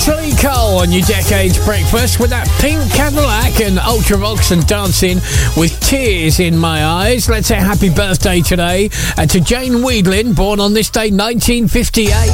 Natalie Cole on your Decades Breakfast with that pink Cadillac and Ultravox and Dancing with Tears in My Eyes. Let's say happy birthday today to Jane Weedlin, born on this day 1958.